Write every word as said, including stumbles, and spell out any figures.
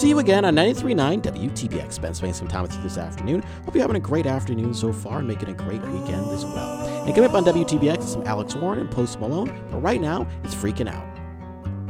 See you again on ninety-three point nine W T B X. Ben spending some time with you this afternoon. Hope you're having a great afternoon so far and making a great weekend as well. And coming up on W T B X is some Alex Warren and Post Malone, but right now it's Freaking Out.